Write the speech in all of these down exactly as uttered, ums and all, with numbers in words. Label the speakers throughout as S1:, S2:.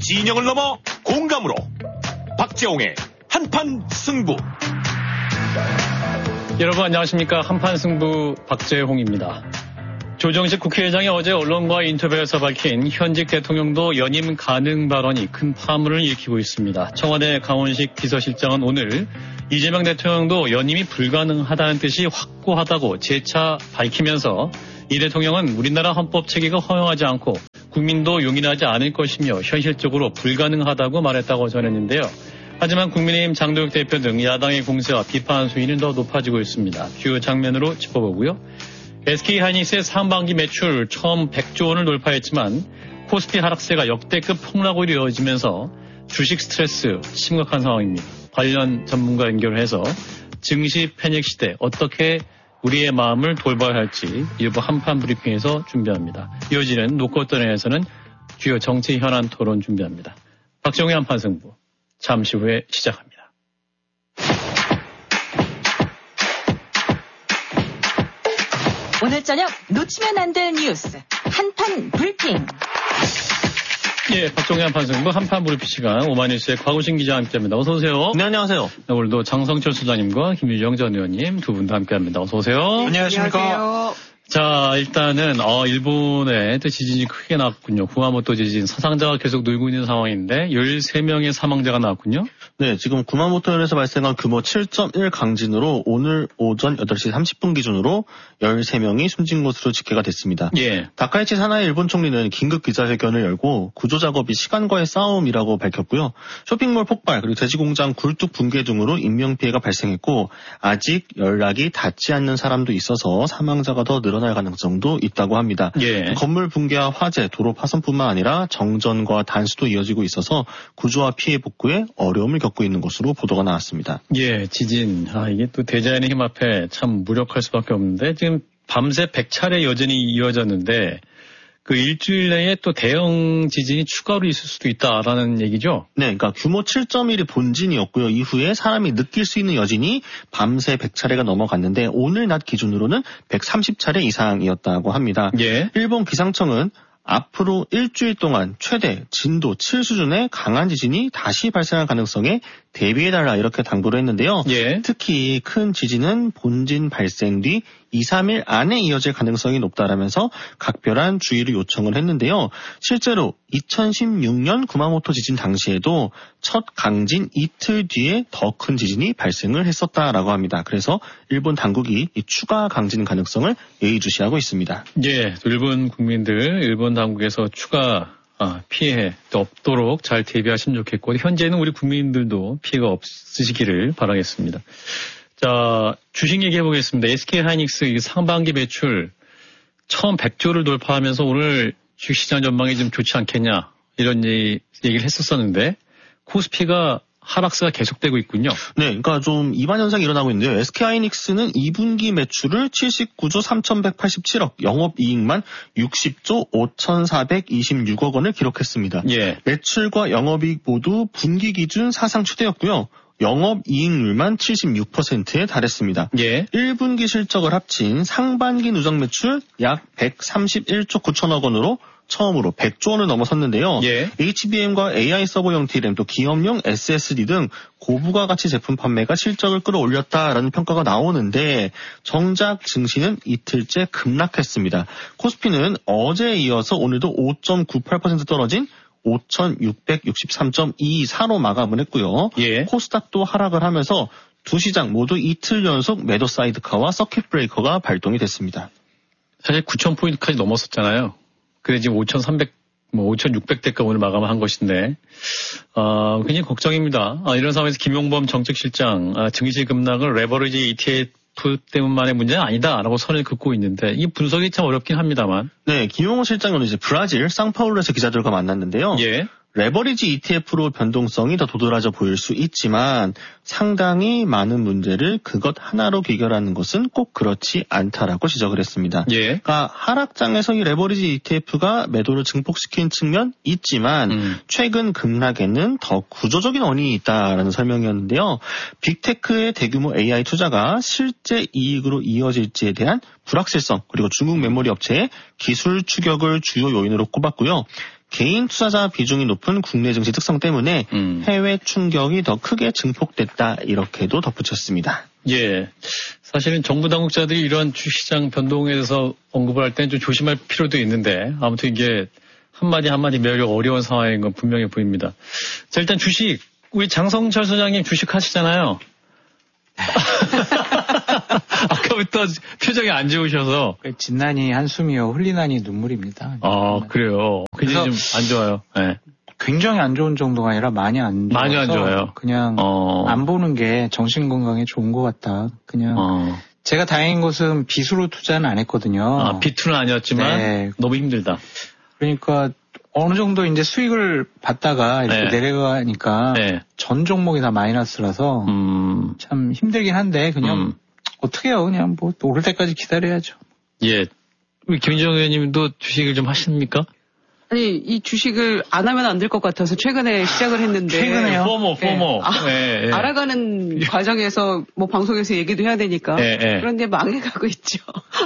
S1: 진영을 넘어 공감으로 박재홍의 한판 승부.
S2: 여러분 안녕하십니까. 한판 승부 박재홍입니다. 조정식 국회의장이 어제 언론과의 인터뷰에서 밝힌 현직 대통령도 연임 가능 발언이 큰 파문을 일으키고 있습니다. 청와대 강원식 비서실장은 오늘 이재명 대통령도 연임이 불가능하다는 뜻이 확고하다고 재차 밝히면서 이 대통령은 우리나라 헌법 체계가 허용하지 않고 국민도 용인하지 않을 것이며 현실적으로 불가능하다고 말했다고 전했는데요. 하지만 국민의힘 장도혁 대표 등 야당의 공세와 비판 수위는 더 높아지고 있습니다. 주요 장면으로 짚어보고요. 에스케이하이닉스의 상반기 매출 처음 백조 원을 돌파했지만 코스피 하락세가 역대급 폭락으로 이어지면서 주식 스트레스 심각한 상황입니다. 관련 전문가 연결해서 증시 패닉 시대 어떻게 우리의 마음을 돌봐야 할지 일부 한판 브리핑에서 준비합니다. 이어지는 노컷던에서는 주요 정치 현안 토론 준비합니다. 박정희 한판 승부 잠시 후에 시작합니다.
S3: 오늘 저녁 놓치면 안 될 뉴스 한판 브리핑.
S2: 예, 박정희 한판 승부 한판 브리핑 시간 오마이뉴스의 곽우신 기자와 함께합니다. 어서 오세요.
S4: 네, 안녕하세요.
S2: 네, 오늘도 장성철 소장님과 김유정 전 의원님 두 분 다 함께합니다. 어서 오세요.
S4: 네, 안녕하십니까.
S3: 안녕하세요.
S2: 자, 일단은 어, 일본에 또 지진이 크게 났군요. 구마모토 지진 사상자가 계속 늘고 있는 상황인데 열세 명의 사망자가 나왔군요.
S4: 네, 지금 구마모토현에서 발생한 규모 칠 점 일 강진으로 오늘 오전 여덟 시 삼십 분 기준으로 열세 명이 숨진 것으로 집계가 됐습니다.
S2: 예.
S4: 다카이치 사나이 일본 총리는 긴급 기자회견을 열고 구조 작업이 시간과의 싸움이라고 밝혔고요. 쇼핑몰 폭발 그리고 돼지공장 굴뚝 붕괴 등으로 인명피해가 발생했고 아직 연락이 닿지 않는 사람도 있어서 사망자가 더 늘어날 가능성도 있다고 합니다.
S2: 예.
S4: 건물 붕괴와 화재, 도로 파손뿐만 아니라 정전과 단수도 이어지고 있어서 구조와 피해 복구에 어려움을 겪고 있는 것으로 보도가 나왔습니다.
S2: 예, 지진. 아, 이게 또 대자연의 힘 앞에 참 무력할 수밖에 없는데 지금 밤새 백 차례 여전히 이어졌는데 그 일주일 내에 또 대형 지진이 추가로 있을 수도 있다라는 얘기죠?
S4: 네, 그러니까 규모 칠 점 일이 본진이었고요. 이후에 사람이 느낄 수 있는 여진이 밤새 백 차례가 넘어갔는데 오늘 낮 기준으로는 백삼십 차례 이상이었다고 합니다.
S2: 예.
S4: 일본 기상청은 앞으로 일주일 동안 최대 진도 칠 수준의 강한 지진이 다시 발생할 가능성에 대비해달라 이렇게 당부를 했는데요.
S2: 예.
S4: 특히 큰 지진은 본진 발생 뒤 이, 삼 일 안에 이어질 가능성이 높다라면서 각별한 주의를 요청을 했는데요. 실제로 이천십육 년 구마모토 지진 당시에도 첫 강진 이틀 뒤에 더 큰 지진이 발생을 했었다라고 합니다. 그래서 일본 당국이 이 추가 강진 가능성을 예의주시하고 있습니다.
S2: 예, 일본 국민들, 일본 당국에서 추가 아, 피해 없도록 잘 대비하시면 좋겠고 현재는 우리 국민들도 피해가 없으시기를 바라겠습니다. 자, 주식 얘기해 보겠습니다. 에스케이하이닉스 상반기 매출 처음 백조를 돌파하면서 오늘 주식시장 전망이 좀 좋지 않겠냐 이런 얘기를 했었었는데 코스피가 하락세가 계속되고 있군요.
S4: 네, 그러니까 좀 이반 현상이 일어나고 있는데요. 에스케이하이닉스는 이 분기 매출을 칠십구조 삼천백팔십칠억, 영업이익만 육십조 오천사백이십육억 원을 기록했습니다.
S2: 예.
S4: 매출과 영업이익 모두 분기 기준 사상 최대였고요. 영업이익률만 칠십육 퍼센트에 달했습니다.
S2: 예.
S4: 일 분기 실적을 합친 상반기 누적 매출 약 백삼십일조 구천억 원으로 처음으로 백조 원을 넘어섰는데요.
S2: 예.
S4: 에이치비엠과 에이아이 서버용 디램 또 기업용 에스에스디 등 고부가 가치 제품 판매가 실적을 끌어올렸다라는 평가가 나오는데 정작 증시는 이틀째 급락했습니다. 코스피는 어제에 이어서 오늘도 오 점 구팔 퍼센트 떨어진 오천육백육십삼 점 이이사로 마감을 했고요.
S2: 예.
S4: 코스닥도 하락을 하면서 두 시장 모두 이틀 연속 매도 사이드카와 서킷 브레이커가 발동이 됐습니다.
S2: 사실 구천 포인트까지 넘었었잖아요. 그래 지금 오천삼백, 뭐 오천육백 대가 오늘 마감을 한 것인데, 어, 굉장히 걱정입니다. 아, 이런 상황에서 김용범 정책실장, 아, 증시 급락을 레버리지 이티에프 때문만의 문제는 아니다라고 선을 긋고 있는데, 이 분석이 참 어렵긴 합니다만.
S4: 네, 김용호 실장은 이제 브라질 상파울루에서 기자들과 만났는데요.
S2: 예.
S4: 레버리지 이티에프로 변동성이 더 도드라져 보일 수 있지만 상당히 많은 문제를 그것 하나로 귀결하는 것은 꼭 그렇지 않다라고 지적을 했습니다.
S2: 예.
S4: 그러니까 하락장에서 이 레버리지 이티에프가 매도를 증폭시킨 측면 있지만
S2: 음.
S4: 최근 급락에는 더 구조적인 원인이 있다라는 설명이었는데요. 빅테크의 대규모 에이아이 투자가 실제 이익으로 이어질지에 대한 불확실성 그리고 중국 메모리 업체의 기술 추격을 주요 요인으로 꼽았고요. 개인 투자자 비중이 높은 국내 증시 특성 때문에 음. 해외 충격이 더 크게 증폭됐다 이렇게도 덧붙였습니다.
S2: 예, 사실은 정부 당국자들이 이런 주시장 변동에 대해서 언급을 할 때는 좀 조심할 필요도 있는데 아무튼 이게 한마디 한마디 매우 어려운 상황인 건 분명해 보입니다. 자, 일단 주식, 우리 장성철 소장님 주식 하시잖아요. 아까부터 표정이 안 좋으셔서.
S5: 진난이 한숨이요, 흘리나니 눈물입니다.
S2: 아, 그래요. 굉장히 좀 안 좋아요. 네.
S5: 굉장히 안 좋은 정도가 아니라 많이 안 좋아서
S2: 많이 안 좋아요.
S5: 그냥 어. 안 보는 게 정신 건강에 좋은 것 같다. 그냥 어. 제가 다행인 것은 빚으로 투자는 안 했거든요.
S2: 아, 비투는 아니었지만 네. 너무 힘들다.
S5: 그러니까 어느 정도 이제 수익을 받다가 이렇게 네. 내려가니까 네. 전 종목이 다 마이너스라서 음. 참 힘들긴 한데 그냥 음. 어떻게 해요. 그냥 뭐 오를 때까지 기다려야죠.
S2: 예. 우리 김정은 의원님도 주식을 좀 하십니까?
S6: 아니, 이 주식을 안 하면 안 될 것 같아서 최근에 시작을 했는데.
S2: 최근에요? 포모, 포모.
S6: 네. 아, 네, 네. 알아가는 과정에서 뭐 방송에서 얘기도 해야 되니까. 네, 네. 그런데 망해가고 있죠.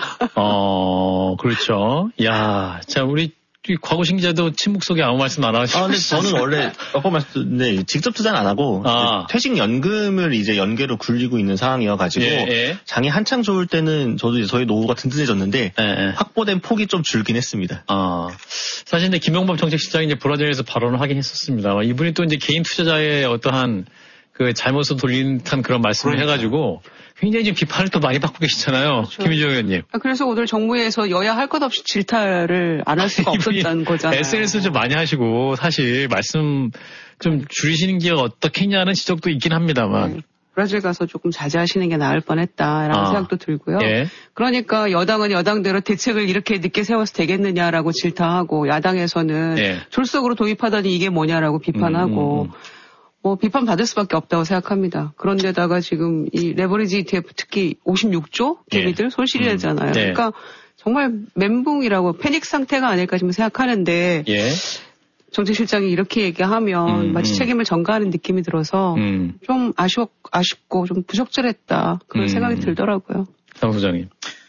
S2: 어, 그렇죠. 야, 자, 우리 과거신 기자도 침묵 속에 아무 말씀 안 하시고.
S4: 아, 근데 저는 원래 퍼포먼스인데 직접 투자는 안 하고 아. 퇴직연금을 이제 연계로 굴리고 있는 상황이어가지고 예, 예. 장이 한창 좋을 때는 저도 이제 저희 노후가 든든해졌는데 예, 예. 확보된 폭이 좀 줄긴 했습니다.
S2: 아, 사실 근데 김용범 정책실장이 이제 브라질에서 발언을 하긴 했었습니다. 이분이 또 이제 개인 투자자의 어떠한 그 잘못을 돌린 듯한 그런 말씀을 그러니까. 해가지고. 굉장히 지금 비판을 또 많이 받고 계시잖아요. 그렇죠. 김희정 의원님.
S6: 그래서 오늘 정부에서 여야 할 것 없이 질타를 안 할 수가 없었다는 거잖아요.
S2: 에스엔에스 좀 많이 하시고 사실 말씀 좀 줄이시는 게 어떻겠냐는 지적도 있긴 합니다만. 네.
S6: 브라질 가서 조금 자제하시는 게 나을 뻔했다라는 아. 생각도 들고요. 예. 그러니까 여당은 여당대로 대책을 이렇게 늦게 세워서 되겠느냐라고 질타하고 야당에서는 예. 졸속으로 도입하더니 이게 뭐냐라고 비판하고 음, 음, 음. 뭐 비판 받을 수밖에 없다고 생각합니다. 그런데다가 지금 이 레버리지 이티에프 특히 오십육조 개미들 예. 손실이잖아요. 음. 네. 그러니까 정말 멘붕이라고 패닉 상태가 아닐까 지금 생각하는데 예. 정책실장이 이렇게 얘기하면 음, 마치 음. 책임을 전가하는 느낌이 들어서 음. 좀 아쉬워, 아쉽고 좀 부적절했다 그런 음. 생각이 들더라고요.
S2: 장 소장님.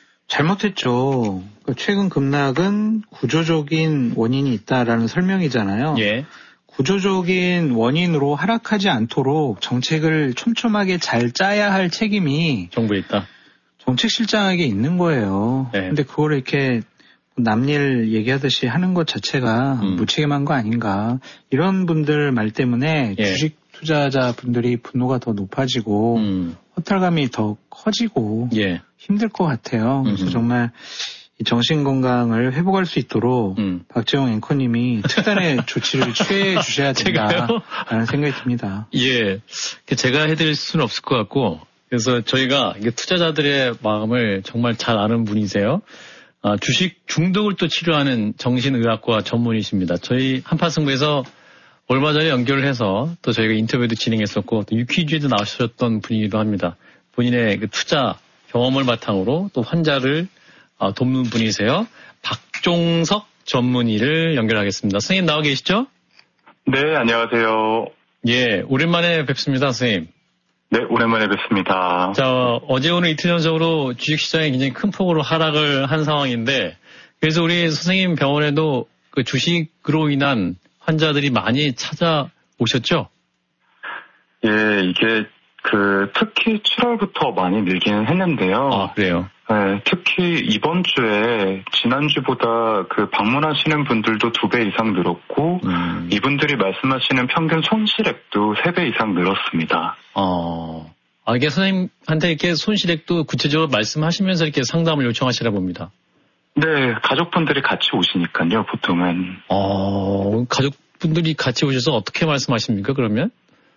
S5: 잘못했죠. 최근 급락은 구조적인 원인이 있다라는 설명이잖아요. 예. 구조적인 원인으로 하락하지 않도록 정책을 촘촘하게 잘 짜야 할 책임이
S2: 정부에 있다.
S5: 정책실장에게 있는 거예요. 네. 근데 그걸 이렇게 남일 얘기하듯이 하는 것 자체가 음. 무책임한 거 아닌가. 이런 분들 말 때문에 예. 주식 투자자 분들이 분노가 더 높아지고 음. 허탈감이 더 커지고 예. 힘들 것 같아요. 그래서 음흠. 정말 이 정신건강을 회복할 수 있도록 음. 박재홍 앵커님이 특단의 조치를 취해 주셔야 된다라는 생각이 듭니다.
S2: 예, 제가 해드릴 수는 없을 것 같고 그래서 저희가 투자자들의 마음을 정말 잘 아는 분이세요. 아, 주식 중독을 또 치료하는 정신의학과 전문의십니다. 저희 한파승부에서 얼마 전에 연결을 해서 또 저희가 인터뷰도 진행했었고 또 유퀴즈에도 나오셨던 분이기도 합니다. 본인의 그 투자 경험을 바탕으로 또 환자를 아, 돕는 분이세요. 박종석 전문의를 연결하겠습니다. 선생님 나와 계시죠?
S7: 네, 안녕하세요.
S2: 예, 오랜만에 뵙습니다, 선생님.
S7: 네, 오랜만에 뵙습니다.
S2: 자, 어제 오늘 이틀 연속으로 주식시장이 굉장히 큰 폭으로 하락을 한 상황인데, 그래서 우리 선생님 병원에도 그 주식으로 인한 환자들이 많이 찾아오셨죠?
S7: 예, 이게 그 특히 칠월부터 많이 늘기는 했는데요.
S2: 아, 그래요?
S7: 네, 특히 이번 주에 지난주보다 그 방문하시는 분들도 두 배 이상 늘었고 음. 이분들이 말씀하시는 평균 손실액도 세 배 이상 늘었습니다.
S2: 어, 아, 이게 선생님한테 이렇게 손실액도 구체적으로 말씀하시면서 이렇게 상담을 요청하시라 봅니다.
S7: 네, 가족분들이 같이 오시니까요, 보통은.
S2: 어, 가족분들이 같이 오셔서 어떻게 말씀하십니까, 그러면?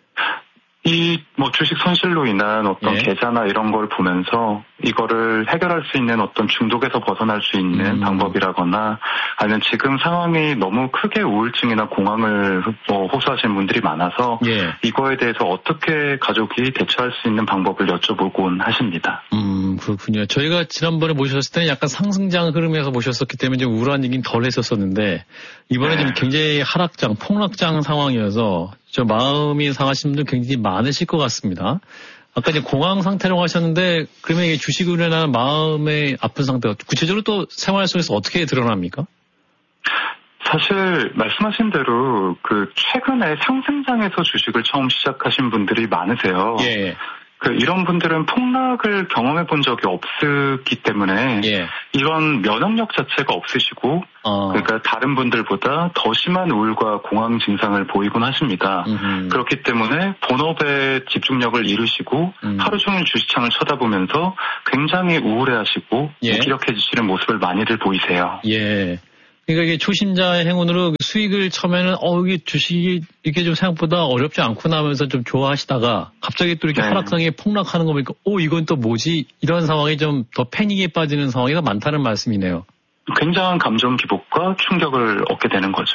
S7: 이 뭐 주식 손실로 인한 어떤 예. 계좌나 이런 걸 보면서 이거를 해결할 수 있는 어떤 중독에서 벗어날 수 있는 음. 방법이라거나 아니면 지금 상황이 너무 크게 우울증이나 공황을 뭐 호소하시는 분들이 많아서 예. 이거에 대해서 어떻게 가족이 대처할 수 있는 방법을 여쭤보곤 하십니다.
S2: 음, 그렇군요. 저희가 지난번에 모셨을 때는 약간 상승장 흐름에서 모셨었기 때문에 좀 우울한 얘기는 덜 했었었는데 이번에 네. 좀 굉장히 하락장, 폭락장 상황이어서 저 마음이 상하신 분들 굉장히 많으실 것 같습니다. 아까 이제 공황 상태라고 하셨는데 그러면 이게 주식으로 인한 마음의 아픈 상태가 구체적으로 또 생활 속에서 어떻게 드러납니까?
S7: 사실 말씀하신 대로 그 최근에 상승장에서 주식을 처음 시작하신 분들이 많으세요.
S2: 예.
S7: 그 이런 분들은 폭락을 경험해 본 적이 없었기 때문에
S2: 예.
S7: 이런 면역력 자체가 없으시고
S2: 어.
S7: 그러니까 다른 분들보다 더 심한 우울과 공황 증상을 보이곤 하십니다.
S2: 음흠.
S7: 그렇기 때문에 본업에 집중력을 잃으시고 음. 하루 종일 주식창을 쳐다보면서 굉장히 우울해하시고
S2: 예.
S7: 무기력해지시는 모습을 많이들 보이세요.
S2: 예. 그러니까 이게 초심자의 행운으로 수익을 처음에는 어 이게 주식이 이렇게 좀 생각보다 어렵지 않구나 하면서 좀 좋아하시다가 갑자기 또 이렇게 네. 하락장에 폭락하는 거 보니까 오 이건 또 뭐지 이런 상황이 좀 더 패닉에 빠지는 상황이 더 많다는 말씀이네요.
S7: 굉장한 감정 기복과 충격을 얻게 되는 거죠.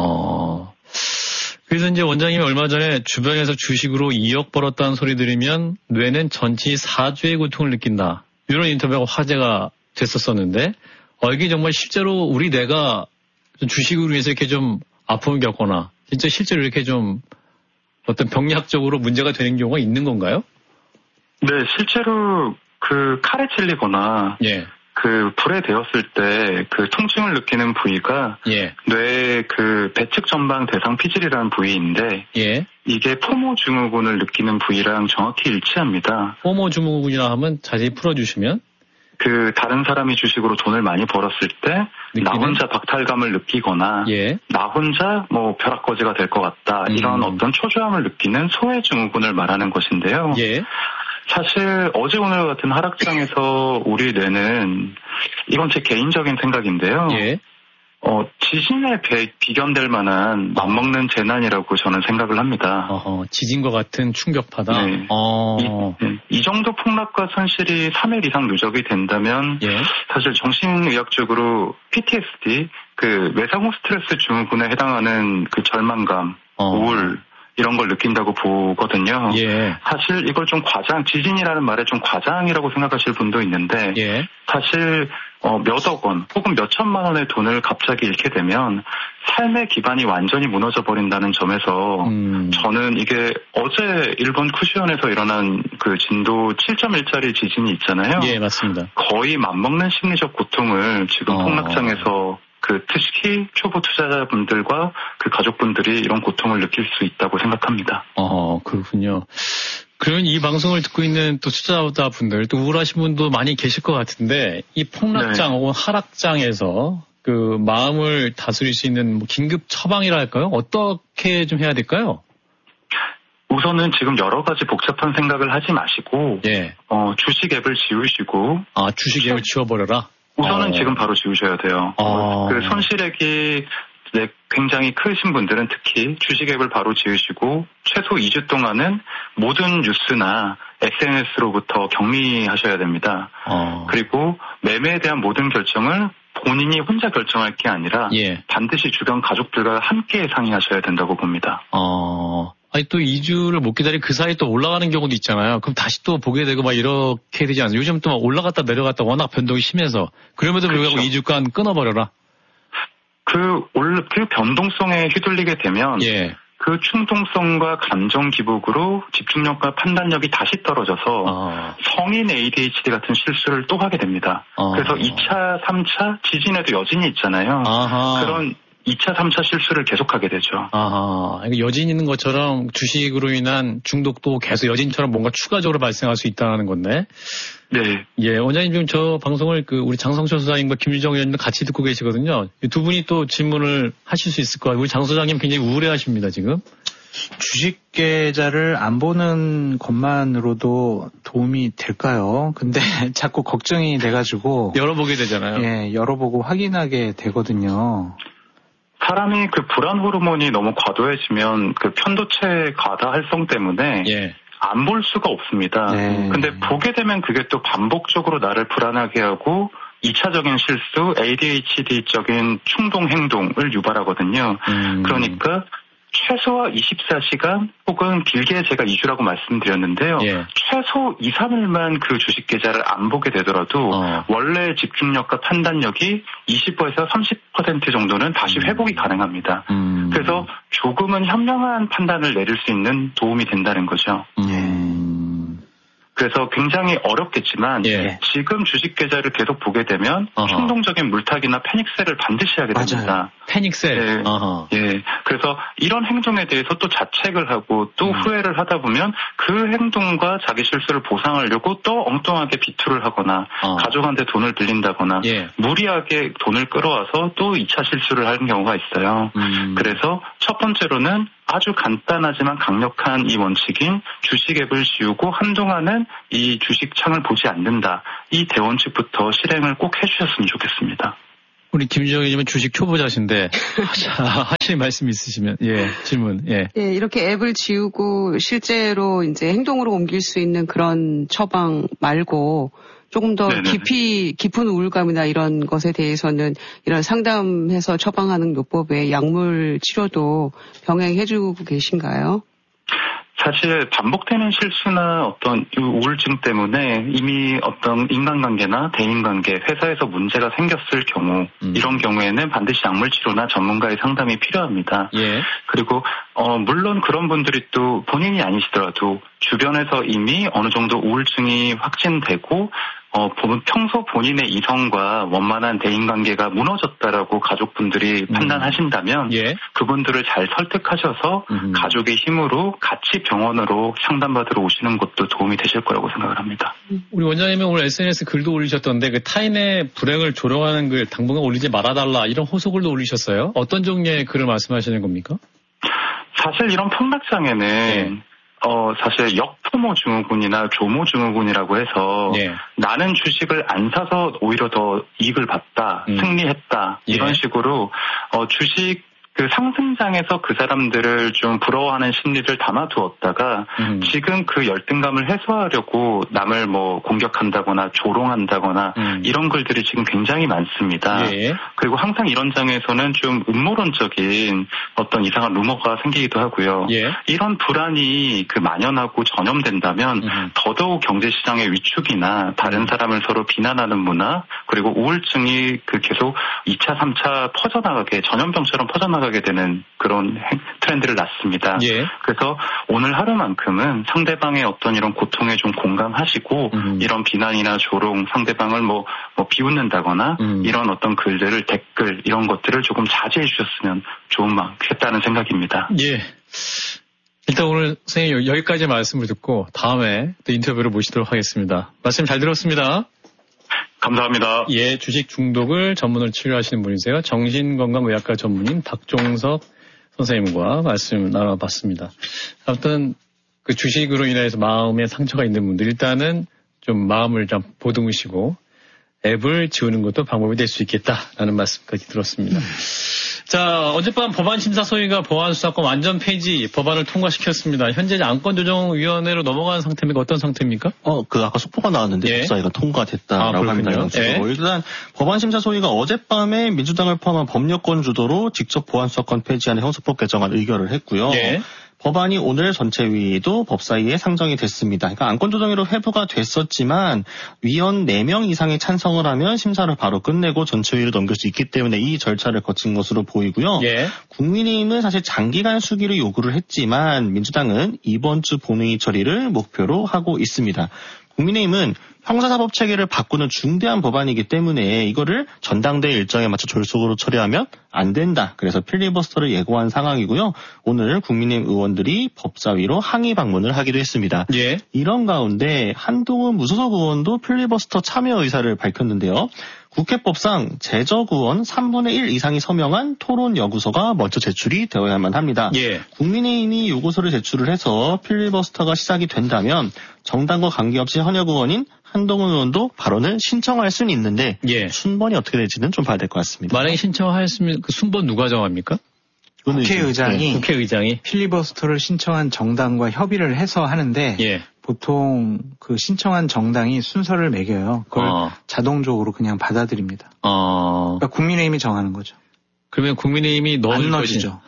S2: 어. 그래서 이제 원장님이 얼마 전에 주변에서 주식으로 이억 벌었다는 소리 들으면 뇌는 전치 사 주의 고통을 느낀다. 이런 인터뷰가 화제가 됐었었는데 어, 이게 정말 실제로 우리 뇌가 주식으로 인해서 이렇게 좀 아픔을 겪거나 진짜 실제로 이렇게 좀 어떤 병리학적으로 문제가 되는 경우가 있는 건가요?
S7: 네, 실제로 그 칼에 찔리거나
S2: 예.
S7: 그 불에 데웠을 때 그 통증을 느끼는 부위가
S2: 예.
S7: 뇌의 그 배측 전방 대상 피질이라는 부위인데
S2: 예.
S7: 이게 포모 증후군을 느끼는 부위랑 정확히 일치합니다.
S2: 포모 증후군이라 하면 자세히 풀어주시면?
S7: 그 다른 사람이 주식으로 돈을 많이 벌었을 때 나 혼자 박탈감을 느끼거나
S2: 예.
S7: 나 혼자 뭐 벼락거지가 될 것 같다 음. 이런 어떤 초조함을 느끼는 소외 증후군을 말하는 것인데요.
S2: 예.
S7: 사실 어제 오늘 같은 하락장에서 우리 뇌는 이건 제 개인적인 생각인데요.
S2: 예.
S7: 어, 지진에 비, 비견될 만한 맞먹는 재난이라고 저는 생각을 합니다.
S2: 어허, 지진과 같은 충격파다?
S7: 네.
S2: 어.
S7: 이, 네. 이 정도 폭락과 손실이 삼 일 이상 누적이 된다면
S2: 예.
S7: 사실 정신의학적으로 피티에스디, 그 외상후 스트레스 증후군에 해당하는 그 절망감,
S2: 어.
S7: 우울, 이런 걸 느낀다고 보거든요.
S2: 예.
S7: 사실 이걸 좀 과장, 지진이라는 말에 좀 과장이라고 생각하실 분도 있는데
S2: 예.
S7: 사실 어, 몇억 원 혹은 몇 천만 원의 돈을 갑자기 잃게 되면 삶의 기반이 완전히 무너져 버린다는 점에서
S2: 음.
S7: 저는 이게 어제 일본 쿠시온에서 일어난 그 진도 칠 점 일짜리 지진이 있잖아요.
S2: 예, 맞습니다.
S7: 거의 맞먹는 심리적 고통을 지금
S2: 어.
S7: 폭락장에서 그 특히 초보 투자자분들과 그 가족분들이 이런 고통을 느낄 수 있다고 생각합니다.
S2: 어, 그렇군요. 그러면 이 방송을 듣고 있는 또 투자자분들, 또 우울하신 분도 많이 계실 것 같은데, 이 폭락장 혹은 네. 하락장에서 그 마음을 다스릴 수 있는 뭐 긴급 처방이라 할까요? 어떻게 좀 해야 될까요?
S7: 우선은 지금 여러 가지 복잡한 생각을 하지 마시고,
S2: 예.
S7: 어, 주식 앱을 지우시고.
S2: 아, 주식 앱을 지워버려라?
S7: 우선은
S2: 어.
S7: 지금 바로 지우셔야 돼요.
S2: 어.
S7: 그 손실액이 네, 굉장히 크신 분들은 특히 주식 앱을 바로 지우시고 최소 이 주 동안은 모든 뉴스나 에스엔에스로부터 격리하셔야 됩니다.
S2: 어.
S7: 그리고 매매에 대한 모든 결정을 본인이 혼자 결정할 게 아니라
S2: 예.
S7: 반드시 주변 가족들과 함께 상의하셔야 된다고 봅니다.
S2: 어. 아니 또 이 주를 못 기다리고 그 사이에 또 올라가는 경우도 있잖아요. 그럼 다시 또 보게 되고 막 이렇게 되지 않아요? 요즘 또 막 올라갔다 내려갔다 워낙 변동이 심해서 그럼에도 불구하고 그렇죠. 이 주간 끊어버려라.
S7: 그, 올, 그 변동성에 휘둘리게 되면
S2: 예.
S7: 그 충동성과 감정 기복으로 집중력과 판단력이 다시 떨어져서
S2: 어.
S7: 성인 에이디에이치디 같은 실수를 또 하게 됩니다.
S2: 어.
S7: 그래서 이 차, 삼 차 지진에도 여진이 있잖아요.
S2: 아하.
S7: 그런 이 차, 삼 차 실수를 계속하게 되죠.
S2: 아하. 여진 있는 것처럼 주식으로 인한 중독도 계속 여진처럼 뭔가 추가적으로 발생할 수 있다는 건데.
S7: 네.
S2: 예, 원장님 지금 저 방송을 그 우리 장성철 소장님과 김유정 의원님도 같이 듣고 계시거든요. 두 분이 또 질문을 하실 수 있을 거예요. 우리 장 소장님 굉장히 우울해하십니다 지금.
S5: 주식 계좌를 안 보는 것만으로도 도움이 될까요? 근데 자꾸 걱정이 돼가지고
S2: 열어보게 되잖아요.
S5: 예, 열어보고 확인하게 되거든요.
S7: 사람이 그 불안 호르몬이 너무 과도해지면 그 편도체 과다 활성 때문에
S2: 예.
S7: 안 볼 수가 없습니다.
S5: 네.
S7: 근데 보게 되면 그게 또 반복적으로 나를 불안하게 하고 이 차적인 실수, 에이디에이치디적인 충동 행동을 유발하거든요.
S2: 음.
S7: 그러니까 최소화 이십사 시간 혹은 길게 제가 이 주라고 말씀드렸는데요.
S2: 예.
S7: 최소 이, 삼 일만 그 주식 계좌를 안 보게 되더라도
S2: 어.
S7: 원래 집중력과 판단력이 이십 퍼센트에서 삼십 퍼센트 정도는 다시 회복이 가능합니다.
S2: 음.
S7: 그래서 조금은 현명한 판단을 내릴 수 있는 도움이 된다는 거죠.
S2: 음.
S7: 그래서 굉장히 어렵겠지만
S2: 예.
S7: 지금 주식 계좌를 계속 보게 되면
S2: 어허.
S7: 충동적인 물타기나 패닉셀을 반드시 하게 됩니다.
S2: 패닉셀.
S7: 예, 예. 그래서 이런 행동에 대해서 또 자책을 하고 또 음. 후회를 하다 보면 그 행동과 자기 실수를 보상하려고 또 엉뚱하게 비투를 하거나 어. 가족한테 돈을 빌린다거나 예. 무리하게 돈을 끌어와서 또 이 차 실수를 하는 경우가 있어요. 음. 그래서 첫 번째로는 아주 간단하지만 강력한 이 원칙인 주식 앱을 지우고 한동안은 이 주식 창을 보지 않는다. 이 대원칙부터 실행을 꼭 해주셨으면 좋겠습니다.
S2: 우리 김주정님은 주식 초보자신데 하실 말씀 있으시면 예 질문 예.
S6: 예 이렇게 앱을 지우고 실제로 이제 행동으로 옮길 수 있는 그런 처방 말고 조금 더 네네. 깊이 깊은 우울감이나 이런 것에 대해서는 이런 상담해서 처방하는 요법의 약물 치료도 병행해주고 계신가요?
S7: 사실 반복되는 실수나 어떤 우울증 때문에 이미 어떤 인간관계나 대인관계, 회사에서 문제가 생겼을 경우 음. 이런 경우에는 반드시 약물 치료나 전문가의 상담이 필요합니다. 예. 그리고 어, 물론 그런 분들이 또 본인이 아니시더라도 주변에서 이미 어느 정도 우울증이 확진되고 어, 평소 본인의 이성과 원만한 대인관계가 무너졌다라고 가족분들이 음. 판단하신다면 예. 그분들을 잘 설득하셔서 음. 가족의 힘으로 같이 병원으로 상담받으러 오시는 것도 도움이 되실 거라고 생각을 합니다.
S2: 우리 원장님은 오늘 에스엔에스 글도 올리셨던데 그 타인의 불행을 조롱하는 글 당분간 올리지 말아달라 이런 호소글도 올리셨어요. 어떤 종류의 글을 말씀하시는 겁니까?
S7: 사실 이런 폭락장애는 예. 어, 사실 역토모 증후군이나 조모 증후군이라고 해서 예. 나는 주식을 안 사서 오히려 더 이익을 봤다, 음. 승리했다, 이런 예. 식으로 어, 주식 그 상승장에서 그 사람들을 좀 부러워하는 심리를 담아두었다가 음. 지금 그 열등감을 해소하려고 남을 뭐 공격한다거나 조롱한다거나 음. 이런 글들이 지금 굉장히 많습니다. 예. 그리고 항상 이런 장에서는 좀 음모론적인 어떤 이상한 루머가 생기기도 하고요. 예. 이런 불안이 그 만연하고 전염된다면 음. 더더욱 경제시장의 위축이나 다른 사람을 서로 비난하는 문화 그리고 우울증이 그 계속 이 차, 삼 차 퍼져나가게 전염병처럼 퍼져나가게 하게 되는 그런 트렌드를 낳습니다. 예. 그래서 오늘 하루만큼은 상대방의 어떤 이런 고통에 좀 공감하시고 음. 이런 비난이나 조롱, 상대방을 뭐, 뭐 비웃는다거나 음. 이런 어떤 글들을 댓글 이런 것들을 조금 자제해 주셨으면 좋겠다는 생각입니다.
S2: 예. 일단 오늘 선생님 여기까지 말씀을 듣고 다음에 또 인터뷰를 모시도록 하겠습니다. 말씀 잘 들었습니다.
S7: 감사합니다.
S2: 예, 주식 중독을 전문으로 치료하시는 분이세요. 정신건강의학과 전문인 박종석 선생님과 말씀 나눠봤습니다. 아무튼 그 주식으로 인해서 마음에 상처가 있는 분들 일단은 좀 마음을 좀 보듬으시고 앱을 지우는 것도 방법이 될 수 있겠다라는 말씀까지 들었습니다. 자, 어젯밤 법안심사소위가 보안수사권 완전 폐지 법안을 통과시켰습니다. 현재 안건조정위원회로 넘어간 상태입니까? 어떤 상태입니까?
S4: 어, 그 아까 속보가 나왔는데 예. 법사위가 통과됐다라고 아, 합니다. 예. 일단 법안심사소위가 어젯밤에 민주당을 포함한 법여권 주도로 직접 보안수사권 폐지하는 형사법 개정안 의결을 했고요. 예. 법안이 오늘 전체위도 법사위에 상정이 됐습니다. 그러니까 안건조정위로 회부가 됐었지만 위원 네 명 이상이 찬성을 하면 심사를 바로 끝내고 전체위로 넘길 수 있기 때문에 이 절차를 거친 것으로 보이고요. 예. 국민의힘은 사실 장기간 수기를 요구를 했지만 민주당은 이번 주 본회의 처리를 목표로 하고 있습니다. 국민의힘은 형사사법 체계를 바꾸는 중대한 법안이기 때문에 이거를 전당대회 일정에 맞춰 졸속으로 처리하면 안 된다. 그래서 필리버스터를 예고한 상황이고요. 오늘 국민의힘 의원들이 법사위로 항의 방문을 하기도 했습니다. 예. 이런 가운데 한동훈 무소속 의원도 필리버스터 참여 의사를 밝혔는데요. 국회법상 제적의원 삼분의 일 이상이 서명한 토론 여구서가 먼저 제출이 되어야만 합니다. 예. 국민의힘이 요구서를 제출을 해서 필리버스터가 시작이 된다면 정당과 관계없이 현역 의원인 한동훈 의원도 발언을 신청할 수는 있는데 예. 순번이 어떻게 될지는 좀 봐야 될 것 같습니다.
S2: 만약에 신청하였으면 그 순번 누가 정합니까?
S5: 국회의장이
S2: 네. 국회의장이
S5: 필리버스터를 신청한 정당과 협의를 해서 하는데 예. 보통 그 신청한 정당이 순서를 매겨요. 그걸 어. 자동적으로 그냥 받아들입니다. 어. 그러니까 국민의힘이 정하는 거죠.
S2: 그러면 국민의힘이
S5: 안 넣어지죠.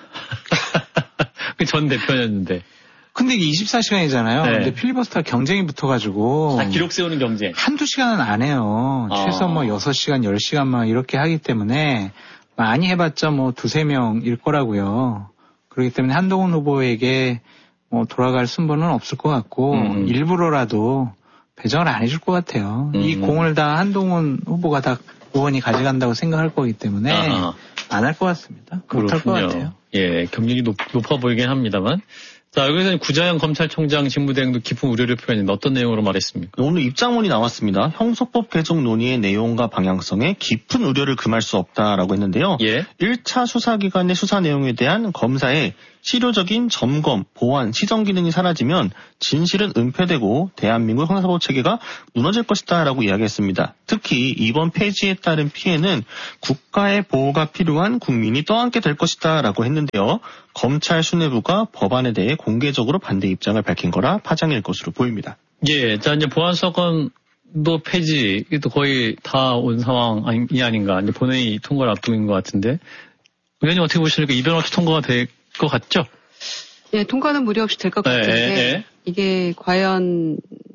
S2: 그 전 대표였는데.
S5: 근데 이게 이십사 시간이잖아요. 네. 근데 필리버스터 경쟁이 붙어가지고.
S2: 다 기록 세우는 경쟁.
S5: 한두 시간은 안 해요. 어. 최소 뭐 여섯 시간, 열 시간만 이렇게 하기 때문에 많이 해봤자 뭐 두세 명일 거라고요. 그렇기 때문에 한동훈 후보에게 뭐 돌아갈 순번은 없을 것 같고 음. 일부러라도 배정을 안 해줄 것 같아요. 음. 이 공을 다 한동훈 후보가 다 의원이 가져간다고 생각할 거기 때문에 아하. 안 할 것 같습니다. 못할 것 같아요.
S2: 예, 경력이 높, 높아 보이긴 합니다만. 자, 여기서는 구자영 검찰총장 직무대행도 깊은 우려를 표현했는데 어떤 내용으로 말했습니까?
S4: 오늘 입장문이 나왔습니다. 형소법 개정 논의의 내용과 방향성에 깊은 우려를 금할 수 없다라고 했는데요.
S2: 예.
S4: 일 차 수사기관의 수사 내용에 대한 검사의 실효적인 점검, 보완, 시정 기능이 사라지면 진실은 은폐되고 대한민국 형사법 체계가 무너질 것이다라고 이야기했습니다. 특히 이번 폐지에 따른 피해는 국가의 보호가 필요한 국민이 떠안게 될 것이다라고 했는데요. 검찰 수뇌부가 법안에 대해 공개적으로 반대 입장을 밝힌 거라 파장일 것으로 보입니다.
S2: 예, 자 이제 보안사건도 폐지, 또 거의 다 온 상황이 아닌가. 이제 본회의 통과를 앞두고 것 같은데, 의원님 어떻게 보시니까 이변 없이 통과가 될 것 같죠?
S6: 예, 통과는 무리 없이 될 것 같은데
S2: 네, 네.
S6: 이게 과연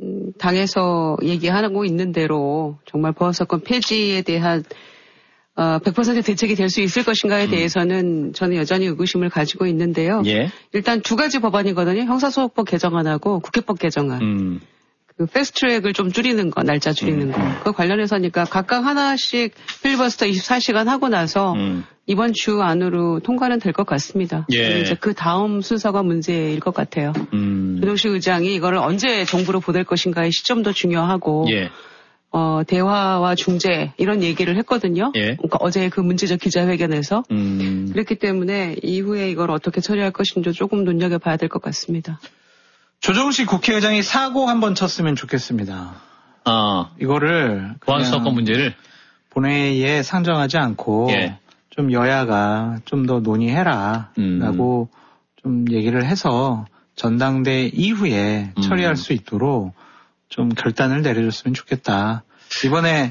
S6: 당에서 얘기하고 있는 대로 정말 보안사건 폐지에 대한 어, 백 퍼센트 대책이 될 수 있을 것인가에 음. 대해서는 저는 여전히 의구심을 가지고 있는데요.
S2: 예.
S6: 일단 두 가지 법안이거든요. 형사소송법 개정안하고 국회법 개정안.
S2: 음.
S6: 그 패스트트랙을 좀 줄이는 거, 날짜 줄이는 음. 거. 그 관련해서니까 각각 하나씩 필리버스터 이십사 시간 하고 나서 음. 이번 주 안으로 통과는 될 것 같습니다.
S2: 예.
S6: 이제 그 다음 순서가 문제일 것 같아요.
S2: 음.
S6: 조정식 의장이 이거를 언제 정부로 보낼 것인가의 시점도 중요하고
S2: 예.
S6: 어, 대화와 중재 이런 얘기를 했거든요.
S2: 예.
S6: 그러니까 어제 그 문제적 기자회견에서
S2: 음.
S6: 그렇기 때문에 이후에 이걸 어떻게 처리할 것인지 조금 눈여겨봐야 될 것 같습니다.
S5: 조정식 국회의장이 사고 한번 쳤으면 좋겠습니다.
S2: 아,
S5: 이거를
S2: 보안사건 문제를
S5: 본회의에 상정하지 않고
S2: 예.
S5: 좀 여야가 좀 더 논의해라
S2: 음.
S5: 라고 좀 얘기를 해서 전당대 이후에
S2: 음.
S5: 처리할 수 있도록 좀 결단을 내려줬으면 좋겠다. 이번에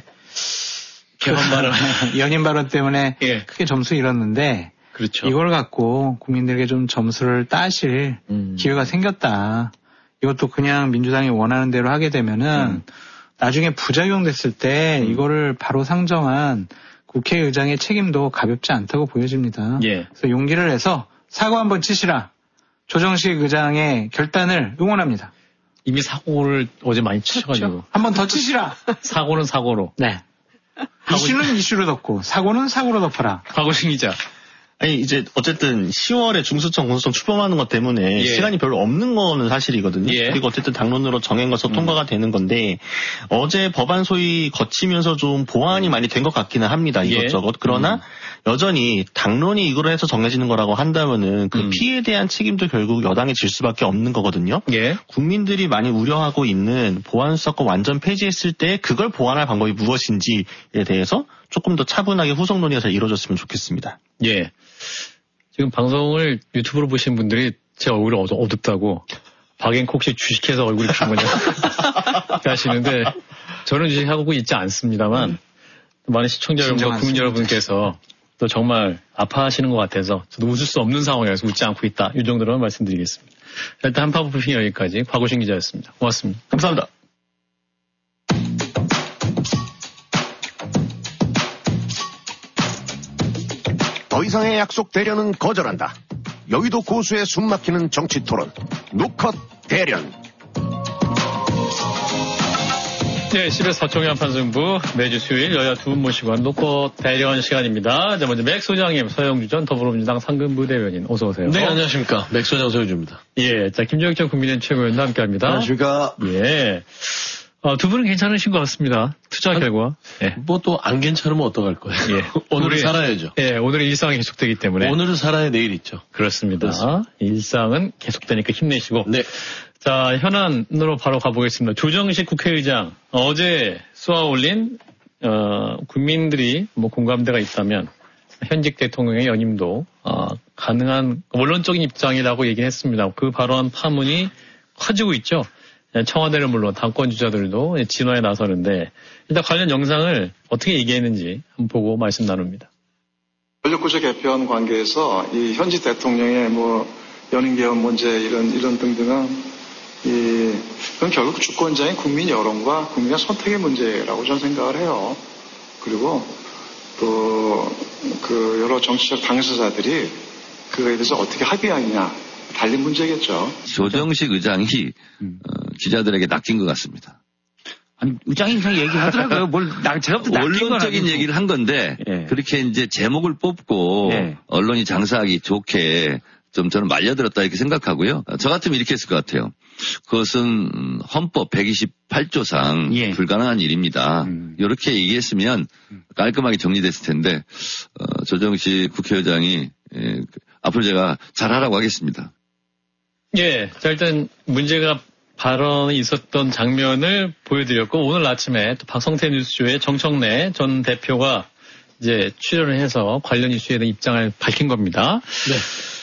S2: 개헌 발언,
S5: 연임 발언 때문에
S2: 예.
S5: 크게 점수 잃었는데
S2: 그렇죠.
S5: 이걸 갖고 국민들에게 좀 점수를 따실
S2: 음.
S5: 기회가 생겼다. 이것도 그냥 민주당이 원하는 대로 하게 되면은 음. 나중에 부작용 됐을 때 음. 이거를 바로 상정한 국회의장의 책임도 가볍지 않다고 보여집니다.
S2: 예.
S5: 그래서 용기를 내서 사고 한번 치시라. 조정식 의장의 결단을 응원합니다.
S2: 이미 사고를 어제 많이 치셔가지고.
S5: 그렇죠. 한번 더 치시라.
S2: 사고는 사고로.
S5: 네. 이슈는 이슈로 덮고 사고는 사고로 덮어라.
S2: 박오신 기자.
S4: 아니 이제 어쨌든 시월에 중수청 공수처 출범하는 것 때문에
S2: 예.
S4: 시간이 별로 없는 거는 사실이거든요.
S2: 예.
S4: 그리고 어쨌든 당론으로 정한 것서
S2: 음.
S4: 통과가 되는 건데 어제 법안 소위 거치면서 좀 보완이 많이 된 것 같기는 합니다. 이것저것.
S2: 예.
S4: 그러나
S2: 음.
S4: 여전히 당론이 이거로 해서 정해지는 거라고 한다면은 그
S2: 음.
S4: 피해에 대한 책임도 결국 여당이 질 수밖에 없는 거거든요.
S2: 예.
S4: 국민들이 많이 우려하고 있는 보안사건 완전 폐지했을 때 그걸 보완할 방법이 무엇인지에 대해서 조금 더 차분하게 후속 논의가 잘 이루어졌으면 좋겠습니다.
S2: 예. 지금 방송을 유튜브로 보신 분들이 제 얼굴이 어두, 어둡다고 박앵코 혹시 주식해서 얼굴이 핀 거냐 하시는데 저는 주식하고 있지 않습니다만 음. 많은 시청자 여러분과 국민 여러분께서 또 정말 아파하시는 것 같아서 저도 웃을 수 없는 상황이라서 웃지 않고 있다. 이 정도로만 말씀드리겠습니다. 일단 한파부 브리핑 여기까지 곽오신 기자였습니다. 고맙습니다.
S4: 감사합니다.
S8: 더 이상의 약속 대련은 거절한다. 여의도 고수의 숨막히는 정치 토론. 노컷 대련.
S2: 네, 씨비에스 서청의 한판 승부 매주 수요일 여야 두 분 모시고 한 노컷 대련 시간입니다. 자, 먼저 맥 소장님, 서영주 전 더불어민주당 상근부대변인 어서 오세요.
S9: 네, 안녕하십니까. 맥 소장 서영주입니다.
S2: 예, 자 김정익 전 국민의힘 최고위원도 함께합니다.
S9: 안녕하십니까.
S2: 예. 어, 두 분은 괜찮으신 것 같습니다. 투자 아, 결과. 예.
S9: 뭐 또 안 괜찮으면 어떡할 거예요.
S2: 예.
S9: 오늘은 살아야죠.
S2: 예, 오늘은 일상이 계속되기 때문에.
S9: 오늘은 살아야 내일 있죠.
S2: 그렇습니다.
S9: 그렇습니다.
S2: 일상은 계속되니까 힘내시고.
S9: 네.
S2: 자, 현안으로 바로 가보겠습니다. 조정식 국회의장. 어제 쏘아 올린, 어, 국민들이 뭐 공감대가 있다면 현직 대통령의 연임도, 어, 가능한 원론적인 입장이라고 얘기했습니다. 그 발언 파문이 커지고 있죠. 청와대를 물론 당권 주자들도 진화에 나서는데 일단 관련 영상을 어떻게 얘기했는지 한번 보고 말씀 나눕니다.
S10: 권력구조 개편 관계에서 이 현직 대통령의 뭐 연임 개헌 문제 이런 이런 등등은 이 그건 결국 주권자인 국민 여론과 국민의 선택의 문제라고 저는 생각을 해요. 그리고 또 그 여러 정치적 당사자들이 그거에 대해서 어떻게 합의하느냐 달린 문제겠죠.
S11: 조정식 의장이 음. 어, 기자들에게 낚인 것 같습니다. 아니, 의장이 그냥 얘기하더라고요. 뭘, 나, 제가 또
S12: 원론적인 얘기를 한 건데, 예. 그렇게 이제 제목을 뽑고, 예. 언론이 장사하기 좋게 좀 저는 말려들었다 이렇게 생각하고요. 저 같으면 이렇게 했을 것 같아요. 그것은 헌법 백이십팔 조상 예. 불가능한 일입니다. 음. 이렇게 얘기했으면 깔끔하게 정리됐을 텐데, 어, 조정식 국회의장이, 예, 앞으로 제가 잘하라고 하겠습니다.
S2: 예, 자, 일단 문제가 발언이 있었던 장면을 보여드렸고, 오늘 아침에 또 박성태 뉴스쇼에 정청래 전 대표가 이제 출연을 해서 관련 이슈에 대한 입장을 밝힌 겁니다. 네.